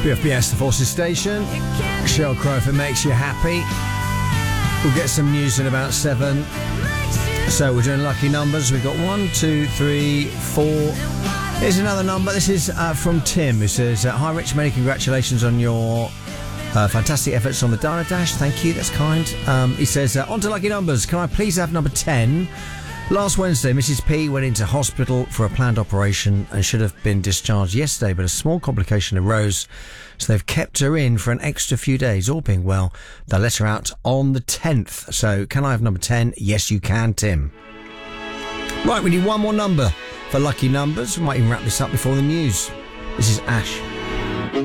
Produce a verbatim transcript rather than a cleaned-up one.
B F B S, the Forces Station. Sheryl Crow, if it makes you happy. We'll get some news in about seven. So we're doing lucky numbers. We've got one, two, three, four. Here's another number. This is uh, from Tim, who says, uh, Hi Rich, many congratulations on your uh, fantastic efforts on the Dana Dash. Thank you, that's kind. Um, he says, uh, on to lucky numbers. Can I please have number ten? Last Wednesday, Missus P went into hospital for a planned operation and should have been discharged yesterday, but a small complication arose, so they've kept her in for an extra few days. All being well, they'll let her out on the tenth. So can I have number ten? Yes, you can, Tim. Right, we need one more number for lucky numbers. We might even wrap this up before the news. This is Ash.